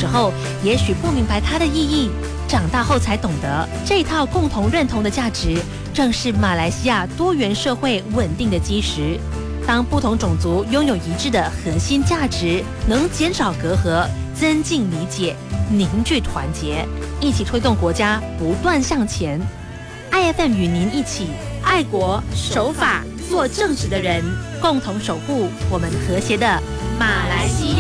时候也许不明白它的意义，长大后才懂得，这套共同认同的价值，正是马来西亚多元社会稳定的基石。当不同种族拥有一致的核心价值，能减少隔阂，增进理解，凝聚团结，一起推动国家不断向前。IFM 与您一起爱国守法做正直的人，共同守护我们和谐的马来西亚。